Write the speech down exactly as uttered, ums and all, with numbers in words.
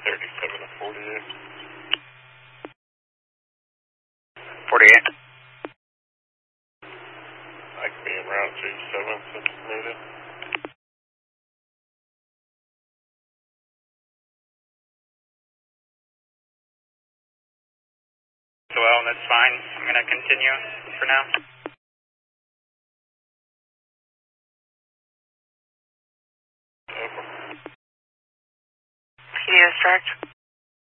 thirty-seven to forty-eight. forty-eight. I can be en route to seventh if needed. Well, that's fine. I'm going to continue for now. Over. P D S tracked.